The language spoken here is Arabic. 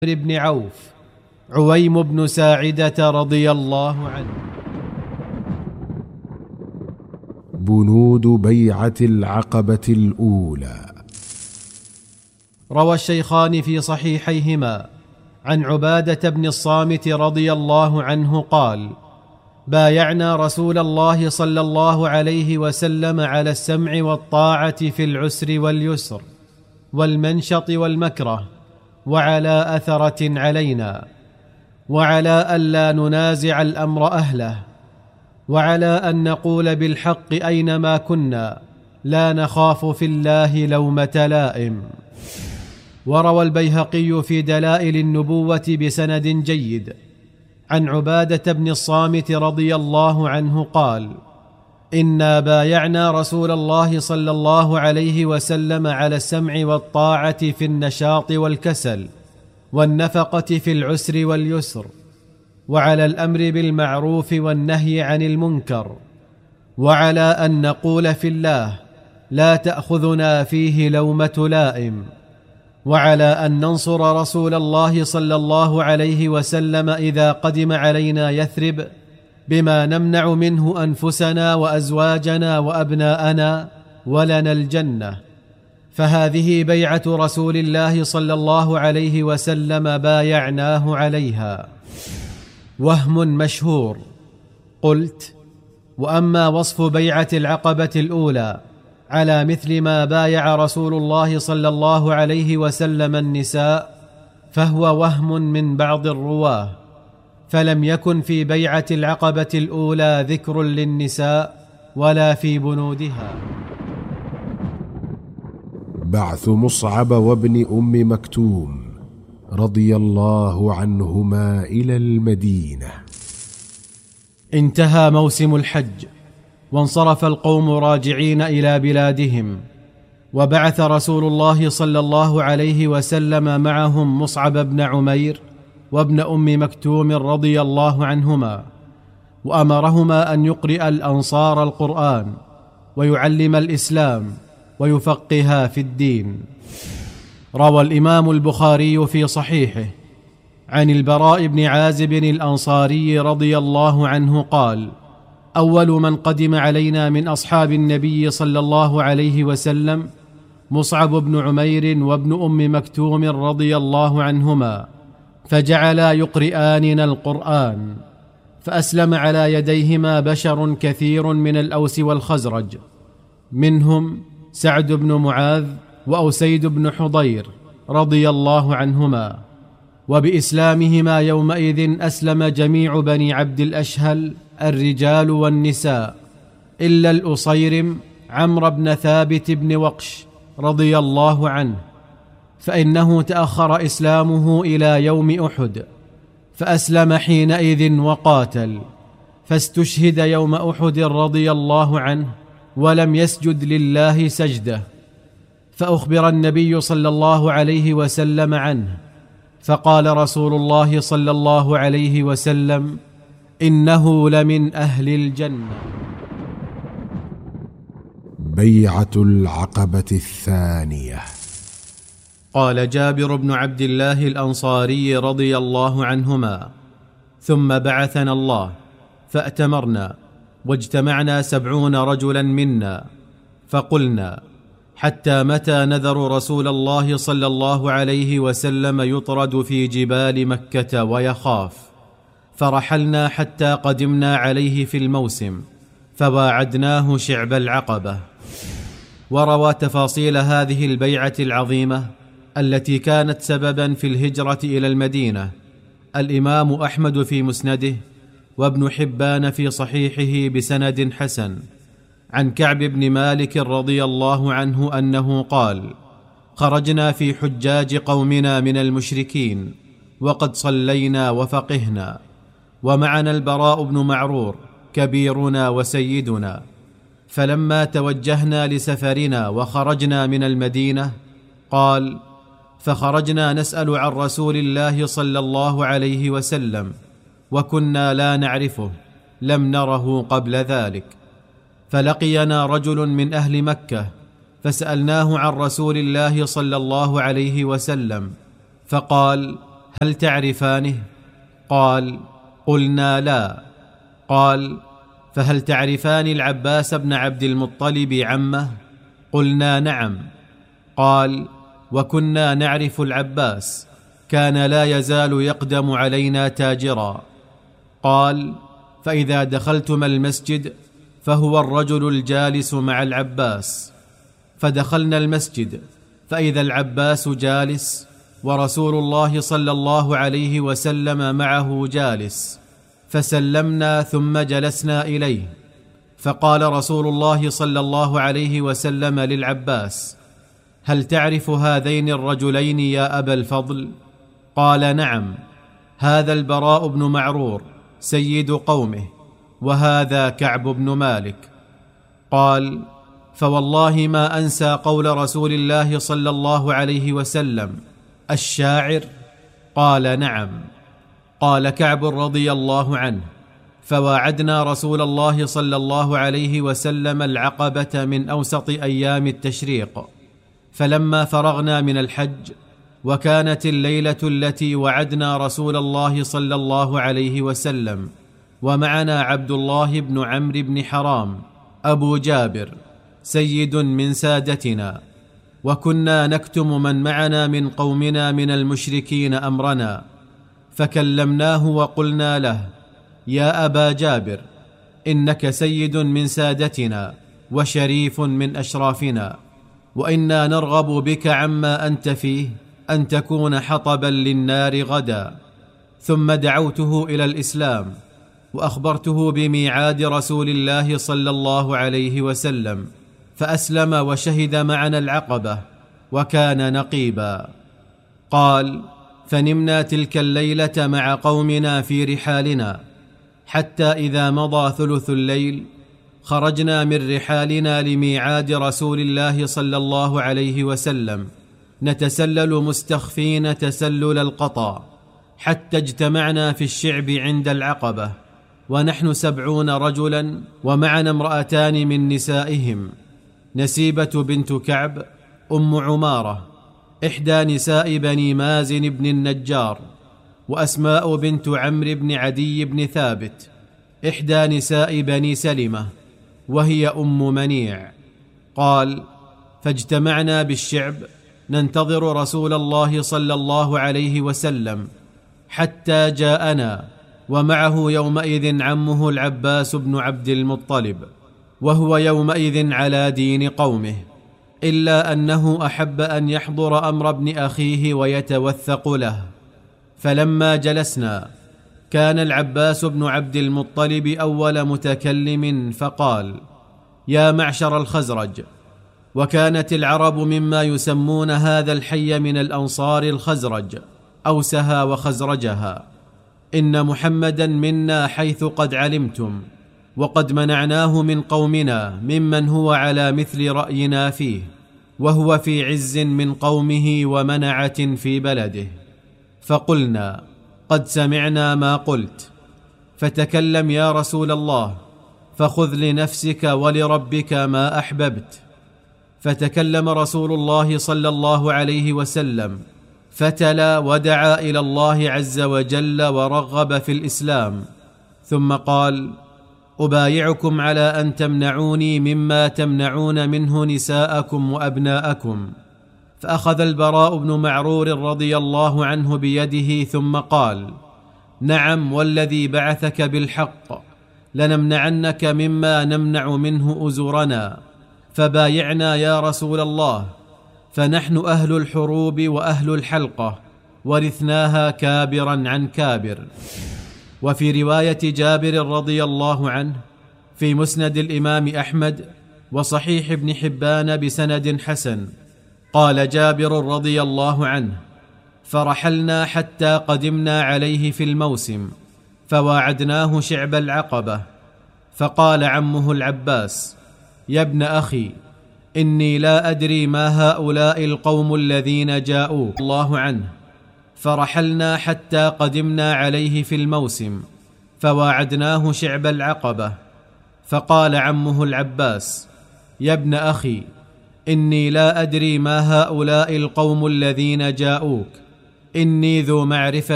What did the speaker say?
بن عوف عويم بن ساعدة رضي الله عنه. بنود بيعة العقبة الأولى. روى الشيخان في صحيحيهما عن عبادة بن الصامت رضي الله عنه قال: بايعنا رسول الله صلى الله عليه وسلم على السمع والطاعة في العسر واليسر والمنشط والمكره، وعلى أثرة علينا، وعلى ألا ننازع الأمر أهله، وعلى أن نقول بالحق أينما كنا، لا نخاف في الله لومة لائم. وروى البيهقي في دلائل النبوة بسند جيد عن عبادة بن الصامت رضي الله عنه قال: إنا بايعنا رسول الله صلى الله عليه وسلم على السمع والطاعة في النشاط والكسل والنفقة في العسر واليسر، وعلى الأمر بالمعروف والنهي عن المنكر، وعلى أن نقول في الله لا تأخذنا فيه لومة لائم، وعلى أن ننصر رسول الله صلى الله عليه وسلم إذا قدم علينا يثرب بما نمنع منه أنفسنا وأزواجنا وأبناءنا، ولنا الجنة. فهذه بيعة رسول الله صلى الله عليه وسلم بايعناه عليها. وهم مشهور. قلت: وأما وصف بيعة العقبة الأولى على مثل ما بايع رسول الله صلى الله عليه وسلم النساء فهو وهم من بعض الرواه، فلم يكن في بيعة العقبة الأولى ذكر للنساء ولا في بنودها. بعث مصعب وابن أم مكتوم رضي الله عنهما إلى المدينة. انتهى موسم الحج، وانصرف القوم راجعين إلى بلادهم، وبعث رسول الله صلى الله عليه وسلم معهم مصعب بن عمير وابن أم مكتوم رضي الله عنهما، وأمرهما أن يقرئ الأنصار القرآن ويعلم الإسلام ويفقها في الدين. روى الإمام البخاري في صحيحه عن البراء بن عازب الأنصاري رضي الله عنه قال: أول من قدم علينا من أصحاب النبي صلى الله عليه وسلم مصعب بن عمير وابن أم مكتوم رضي الله عنهما، فجعلا يقرئاننا القرآن، فأسلم على يديهما بشر كثير من الأوس والخزرج، منهم سعد بن معاذ وأسيد بن حضير رضي الله عنهما. وبإسلامهما يومئذ أسلم جميع بني عبد الأشهل الرجال والنساء، إلا الأصيرم عمرو بن ثابت بن وقش رضي الله عنه، فإنه تأخر إسلامه إلى يوم أحد، فأسلم حينئذ وقاتل، فاستشهد يوم أحد رضي الله عنه، ولم يسجد لله سجدة. فأخبر النبي صلى الله عليه وسلم عنه، فقال رسول الله صلى الله عليه وسلم: إنه لمن أهل الجنة. بيعة العقبة الثانية. قال جابر بن عبد الله الأنصاري رضي الله عنهما: ثم بعثنا الله فأتمرنا، واجتمعنا 70 رجلا منا، فقلنا: حتى متى نذر رسول الله صلى الله عليه وسلم يطرد في جبال مكة ويخاف؟ فرحلنا حتى قدمنا عليه في الموسم، فواعدناه شعب العقبة. وروى تفاصيل هذه البيعة العظيمة التي كانت سببا في الهجرة إلى المدينة الإمام أحمد في مسنده، وابن حبان في صحيحه بسند حسن عن كعب بن مالك رضي الله عنه أنه قال: خرجنا في حجاج قومنا من المشركين، وقد صلينا وفقهنا، ومعنا البراء بن معرور كبيرنا وسيدنا، فلما توجهنا لسفرنا وخرجنا من المدينة قال: فخرجنا نسأل عن رسول الله صلى الله عليه وسلم، وكنا لا نعرفه، لم نره قبل ذلك، فلقينا رجل من أهل مكة فسألناه عن رسول الله صلى الله عليه وسلم، فقال: هل تعرفانه؟ قال: قلنا: لا. قال: فهل تعرفان العباس بن عبد المطلب عمه؟ قلنا: نعم. قال: وكنا نعرف العباس، كان لا يزال يقدم علينا تاجرا. قال: فإذا دخلتما المسجد فهو الرجل الجالس مع العباس. فدخلنا المسجد فإذا العباس جالس ورسول الله صلى الله عليه وسلم معه جالس، فسلمنا ثم جلسنا إليه. فقال رسول الله صلى الله عليه وسلم للعباس: هل تعرف هذين الرجلين يا أبا الفضل؟ قال: نعم، هذا البراء بن معرور سيد قومه، وهذا كعب بن مالك. قال: فوالله ما أنسى قول رسول الله صلى الله عليه وسلم: الشاعر؟ قال: نعم. قال كعب رضي الله عنه: فواعدنا رسول الله صلى الله عليه وسلم العقبة من أوسط أيام التشريق، فلما فرغنا من الحج وكانت الليلة التي وعدنا رسول الله صلى الله عليه وسلم، ومعنا عبد الله بن عمرو بن حرام أبو جابر سيد من سادتنا، وكنا نكتم من معنا من قومنا من المشركين أمرنا، فكلمناه وقلنا له: يا أبا جابر، إنك سيد من سادتنا وشريف من أشرافنا، وإنا نرغب بك عما أنت فيه أن تكون حطبا للنار غدا. ثم دعوته إلى الإسلام وأخبرته بميعاد رسول الله صلى الله عليه وسلم، فأسلم وشهد معنا العقبة وكان نقيبا. قال: فنمنا تلك الليلة مع قومنا في رحالنا، حتى إذا مضى ثلث الليل خرجنا من رحالنا لميعاد رسول الله صلى الله عليه وسلم، نتسلل مستخفين تسلل القطا، حتى اجتمعنا في الشعب عند العقبة، ونحن 70 رجلا، ومعنا امرأتان من نسائهم: نسيبة بنت كعب أم عمارة إحدى نساء بني مازن بن النجار، وأسماء بنت عمرو بن عدي بن ثابت إحدى نساء بني سلمة، وهي أم منيع. قال: فاجتمعنا بالشعب ننتظر رسول الله صلى الله عليه وسلم حتى جاءنا، ومعه يومئذ عمه العباس بن عبد المطلب، وهو يومئذ على دين قومه، إلا أنه أحب أن يحضر أمر ابن أخيه ويتوثق له. فلما جلسنا كان العباس بن عبد المطلب أول متكلم، فقال: يا معشر الخزرج. وكانت العرب مما يسمون هذا الحي من الأنصار الخزرج، أوسها وخزرجها. إن محمدا منا حيث قد علمتم، وقد منعناه من قومنا ممن هو على مثل رأينا فيه، وهو في عز من قومه ومنعة في بلده. فقلنا: قد سمعنا ما قلت، فتكلم يا رسول الله، فخذ لنفسك ولربك ما أحببت. فتكلم رسول الله صلى الله عليه وسلم، فتلا ودعا إلى الله عز وجل ورغب في الإسلام، ثم قال: أبايعكم على أن تمنعوني مما تمنعون منه نساءكم وأبناءكم. فأخذ البراء بن معرور رضي الله عنه بيده ثم قال: نعم والذي بعثك بالحق، لنمنعنك مما نمنع منه أزرنا، فبايعنا يا رسول الله، فنحن أهل الحروب وأهل الحلقة، ورثناها كابرا عن كابر. وفي رواية جابر رضي الله عنه في مسند الإمام أحمد وصحيح ابن حبان بسند حسن، قال جابر رضي الله عنه: فرحلنا حتى قدمنا عليه في الموسم، فواعدناه شعب العقبة، فقال عمه العباس: يا ابن أخي، إني لا أدري ما هؤلاء القوم الذين جاءوا الله عنه. فرحلنا حتى قدمنا عليه في الموسم، فواعدناه شعب العقبة، فقال عمه العباس: يا ابن أخي، إني لا أدري ما هؤلاء القوم الذين جاءوك، إني ذو معرفة